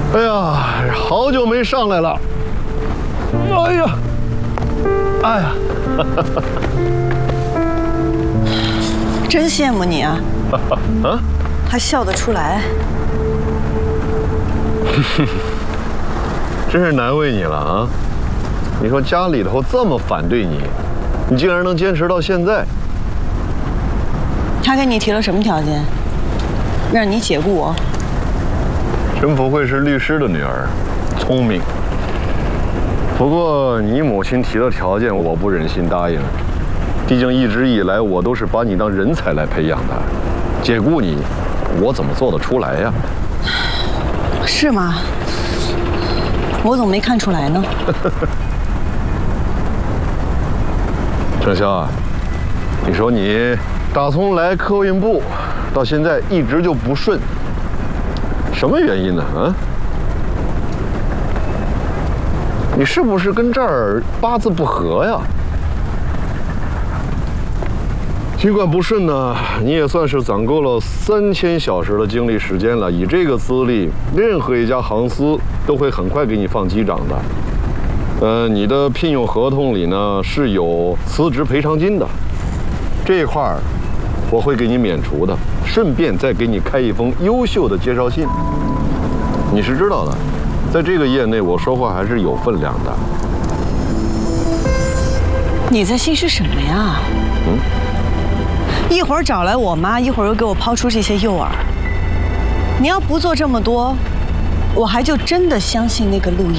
哎呀，好久没上来了。哎呀，哎呀， 真羡慕你啊！ 啊， 还笑得出来。 真是难为你了啊！你说家里头这么反对你，你竟然能坚持到现在。 他给你提了什么条件，让你解雇我？ 真不愧是律师的女儿，聪明。不过你母亲提的条件，我不忍心答应。毕竟一直以来，我都是把你当人才来培养的，解雇你，我怎么做得出来呀？ 是吗？我怎么没看出来呢？ 郑潇啊，你说你打从来客运部到现在一直就不顺，什么原因呢？啊？你是不是跟这儿八字不合呀？尽管不顺呢，你也算是攒够了3000小时的精力时间了。以这个资历，任何一家航司都会很快给你放机长的。你的聘用合同里呢是有辞职赔偿金的，这一块儿我会给你免除的，顺便再给你开一封优秀的介绍信。你是知道的，在这个业内，我说话还是有分量的。 你在心是什么呀？一会儿找来我妈，一会儿又给我抛出这些诱饵。你要不做这么多，我还就真的相信那个陆毅。